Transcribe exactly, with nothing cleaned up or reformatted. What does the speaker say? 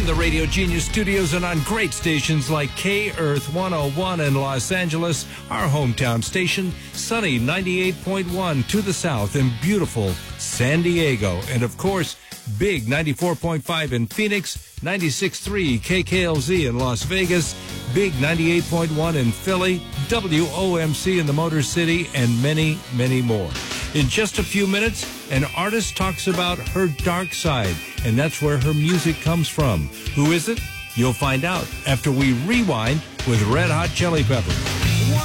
the Radio Genius studios and on great stations like K-Earth one oh one in Los Angeles, our hometown station, sunny ninety-eight point one to the south in beautiful San Diego, and of course, Big ninety-four point five in Phoenix, ninety-six point three K K L Z in Las Vegas, Big ninety-eight point one in Philly, W O M C in the Motor City, and many, many more. In just a few minutes, an artist talks about her dark side, and that's where her music comes from. Who is it? You'll find out after we rewind with Red Hot Chili Peppers.